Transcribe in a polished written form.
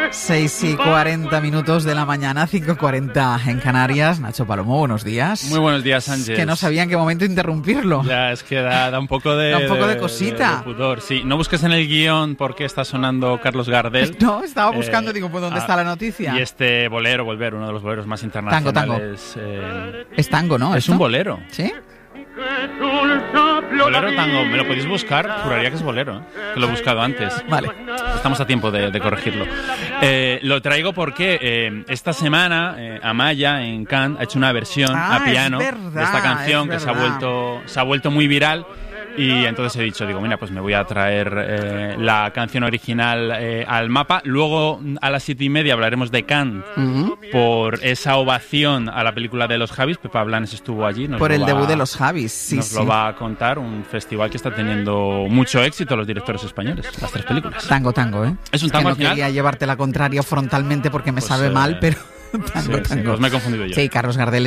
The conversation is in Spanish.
6:40 de la mañana, 5:40 en Canarias. Nacho Palomo, buenos días. Muy buenos días, Sánchez. Que no sabía en qué momento interrumpirlo. Ya, es que da un poco de... Da un poco de cosita. De pudor, sí. No busques en el guión por qué está sonando Carlos Gardel. No, estaba buscando, digo, pues ¿dónde está la noticia? Y este bolero, Volver, uno de los boleros más internacionales. Tango. Es tango, ¿no? Es ¿esto? un bolero. ¿Sí? Bolero tango, me lo podéis buscar, juraría que es bolero, que lo he buscado antes. Vale. Estamos a tiempo de corregirlo. Lo traigo porque esta semana Amaya en Cannes ha hecho una versión a piano de esta canción que se ha vuelto muy viral. Y entonces he dicho, mira, pues me voy a traer la canción original al mapa. Luego a las 7:30 hablaremos de Cannes por esa ovación a la película de Los Javis. Pepa Blanes estuvo allí. Por el debut de Los Javis, sí. Nos lo va a contar, un festival que está teniendo mucho éxito los directores españoles, las 3 películas. Tango, ¿eh? Es un tango que no quería llevarte la contraria frontalmente porque me sabe mal, pero tango. Pues me he confundido yo. Sí, Carlos Gardel